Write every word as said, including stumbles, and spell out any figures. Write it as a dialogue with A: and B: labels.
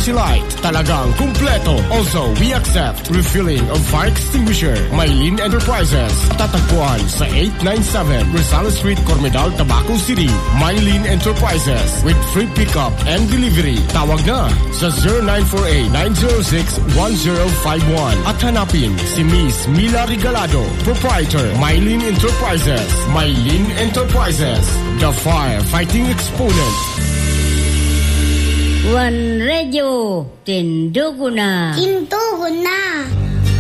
A: emergency light. Talagang kumpleto. Also, we accept refilling of fire extinguisher. Maylin Enterprises. Tatagpuan sa eight ninety-seven Rizal Street, Cormedal, Tabaco City. Maylin Enterprises with free pickup and delivery. Tawag na sa zero nine four eight, nine zero six, one zero five one at hanapin si Miss Mila Regalado, proprietor, Maylin Enterprises. Maylin Enterprises, the firefighting exponent.
B: One Radio, tindugo na.
C: Tindugo na.